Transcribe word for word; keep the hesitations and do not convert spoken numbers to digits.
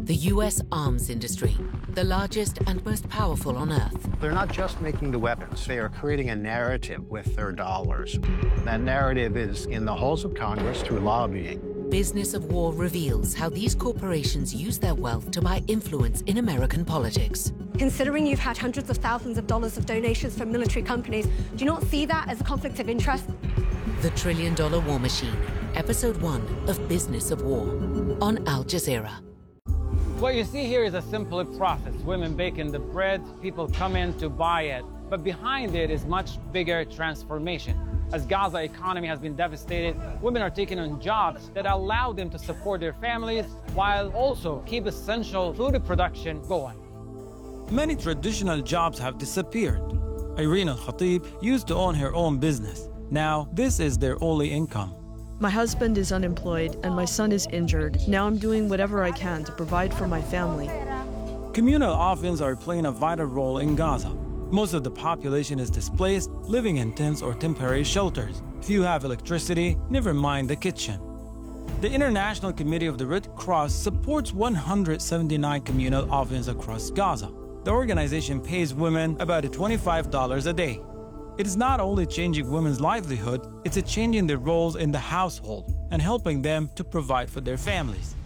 The U S arms industry, the largest and most powerful on Earth. They're not just making the weapons, they are creating a narrative with their dollars. That narrative is in the halls of Congress through lobbying. Business of War reveals how these corporations use their wealth to buy influence in American politics. Considering you've had hundreds of thousands of dollars of donations from military companies, do you not see that as a conflict of interest? The Trillion Dollar War Machine, Episode one of Business of War, on Al Jazeera. What you see here is a simple process. Women baking the bread, people come in to buy it. But behind it is much bigger transformation. As Gaza economy has been devastated, women are taking on jobs that allow them to support their families while also keep essential food production going. Many traditional jobs have disappeared. Irene Al-Khatib used to own her own business. Now, this is their only income. My husband is unemployed and my son is injured. Now I'm doing whatever I can to provide for my family. Communal ovens are playing a vital role in Gaza. Most of the population is displaced, living in tents or temporary shelters. Few have electricity, never mind the kitchen. The International Committee of the Red Cross supports one hundred seventy-nine communal ovens across Gaza. The organization pays women about twenty-five dollars a day. It is not only changing women's livelihood, it's a changing their roles in the household and helping them to provide for their families.